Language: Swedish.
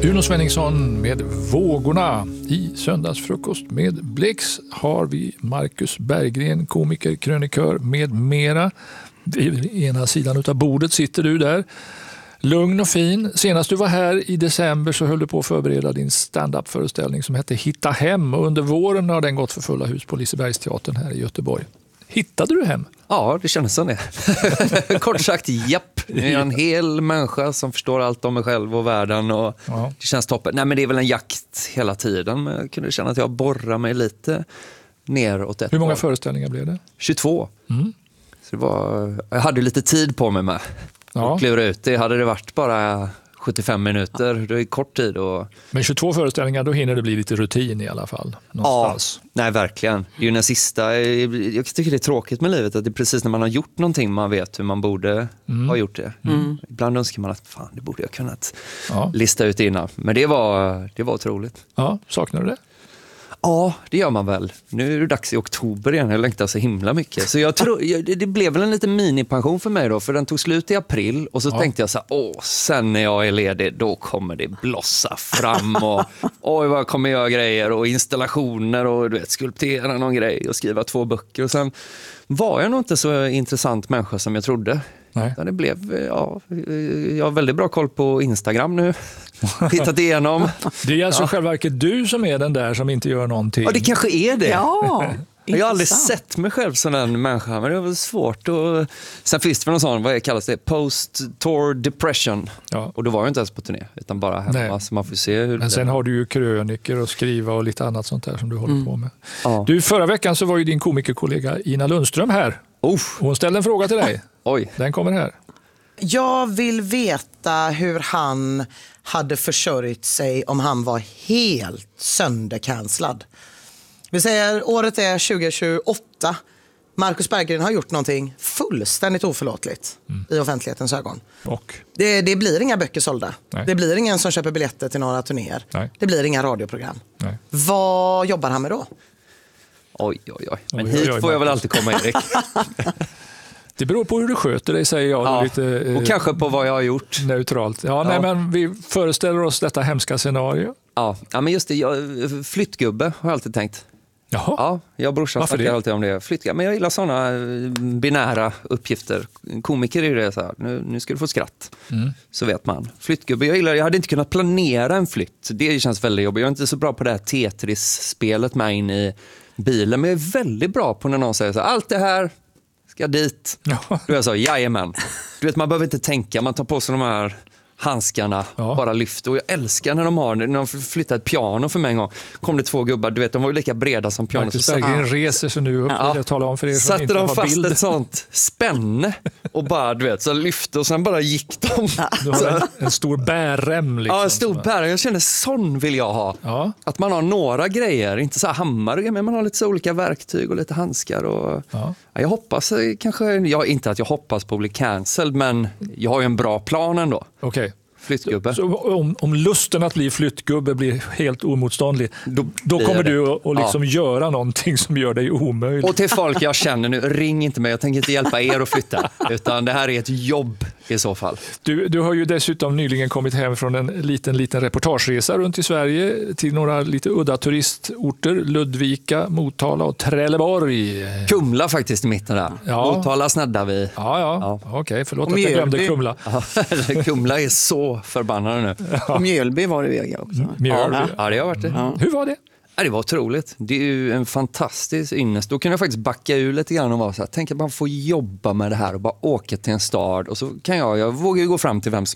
Uno Svenningsson med Vågorna. I söndagsfrukost med Blix har vi Marcus Berggren, komiker, krönikör med mera. Vid ena sidan utav bordet sitter du där. Lugn och fin. Senast du var här i december så höll du på att förbereda din stand-up-föreställning som hette Hitta hem. Och under våren har den gått för fulla hus på Lisebergsteatern här i Göteborg. Hittade du hem? Ja, det kändes som det. Kort sagt, japp. Jag är en hel människa som förstår allt om mig själv och världen. Och det känns toppen. Nej, men det är väl en jakt hela tiden. Men jag kunde känna att jag borrar mig lite neråt. Hur många föreställningar blev det? 22. Så jag hade lite tid på mig med. Och klura ut det. Hade det varit bara 75 minuter, då är det kort tid. Men 22 föreställningar, då hinner det bli lite rutin i alla fall. Någonstans. Ja, nej verkligen. Det är ju den sista, jag tycker det är tråkigt med livet att det är precis när man har gjort någonting man vet hur man borde ha gjort det. Ibland önskar man att fan, det borde jag kunnat lista ut innan. Men det var otroligt. Ja, saknar du det? Ja, det gör man väl. Nu är det dags i oktober igen. Jag längtar så himla mycket. Så jag tror, det blev väl en liten minipension för mig då. För den tog slut i april. Och så tänkte jag så här, sen när jag är ledig, då kommer det blossa fram. Och vad kommer jag göra grejer och installationer och du vet, skulptera någon grej och skriva 2 böcker. Och sen var jag nog inte så intressant människa som jag trodde. Nej. Det blev, jag har väldigt bra koll på Instagram nu. Hittat igenom. Det är alltså självverket du som är den där som inte gör någonting. Ja, det kanske är det. Ja, jag har aldrig sett mig själv som en människa, men det var svårt. Sen finns det för någon sån, vad kallas det? Post-tour depression. Ja. Och då var jag inte ens på turné, utan bara hemma. Så man får se hur men sen har du ju kröniker och skriva och lite annat sånt där som du håller på med. Ja. Du, förra veckan så var ju din komikerkollega Ina Lundström här. Och hon ställde en fråga till dig. Oj. Den kommer här. Jag vill veta hur han hade försörjt sig om han var helt söndercancelad. Vi säger året är 2028. Marcus Berggren har gjort någonting fullständigt oförlåtligt i offentlighetens ögon. Och? Det blir inga böcker sålda. Nej. Det blir ingen som köper biljetter till några turnéer. Nej. Det blir inga radioprogram. Nej. Vad jobbar han med då? Oj. Men hit får jag väl alltid komma, Erik. Det beror på hur du sköter dig, säger jag. Ja, lite, och kanske på vad jag har gjort. Neutralt. Nej, men vi föreställer oss detta hemska scenario. Ja, men just det. Flyttgubbe har jag alltid tänkt. Jaha. Ja, jag och brorsan snackar alltid om det. Flyttgubbe. Men jag gillar sådana binära uppgifter. Komiker är ju det så här. Nu ska du få skratt. Så vet man. Flyttgubbe, jag hade inte kunnat planera en flytt. Det känns väldigt jobbigt. Jag är inte så bra på det här Tetris-spelet med in i bilen. Men jag är väldigt bra på när någon säger så här, allt det här ska dit. Då jag sa, jajamän. Du vet, man behöver inte tänka. Man tar på sig de här handskarna, bara lyfter. Och jag älskar när de flyttade ett piano för mig en gång. Kom det 2 gubbar, du vet, de var ju lika breda som piano. Marcus Berggren reser sig nu upp, vill jag tala om för er som inte har bild. Satte de fast ett sånt spänne och bara, du vet, så lyfte och sen bara gick de. Du har en stor bärrem liksom. Ja, en stor bärrem. Jag kände, sån vill jag ha. Ja. Att man har några grejer, inte så här hammare, men man har lite så olika verktyg och lite handskar. Och jag hoppas kanske, inte att jag hoppas på att bli cancelled, men jag har ju en bra plan ändå. Okej. Flyttgubbe. Så om lusten att bli flyttgubbe blir helt omotståndlig, då kommer du att liksom göra någonting som gör dig omöjlig. Och till folk jag känner nu, ring inte mig, jag tänker inte hjälpa er att flytta, utan det här är ett jobb i så fall. Du har ju dessutom nyligen kommit hem från en liten reportageresa runt i Sverige till några lite udda turistorter, Ludvika, Motala och Trelleborg. Kumla faktiskt i mitten där. Ja. Motala sneddar vi. Ja. Okej, förlåt att jag glömde Kumla. Kumla är så förbannade nu. Och Mjölby var det väg också. Mjölby. Ja, det har varit det. Ja. Hur var det? Ja, det var otroligt. Det är ju en fantastisk ynnest. Då kan jag faktiskt backa ur lite grann och vara så här, tänk att man får jobba med det här och bara åka till en stad. Och så kan jag vågar ju gå fram till vem som